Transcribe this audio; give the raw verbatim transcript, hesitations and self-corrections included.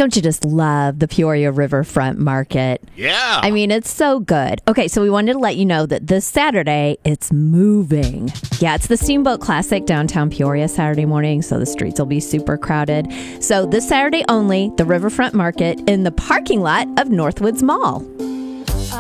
Don't you just love the Peoria Riverfront Market? Yeah. I mean, it's so good. Okay, so we wanted to let you know that this Saturday, it's moving. Yeah, it's the Steamboat Classic downtown Peoria Saturday morning, so the streets will be super crowded. So this Saturday only, the Riverfront Market in the parking lot of Northwoods Mall.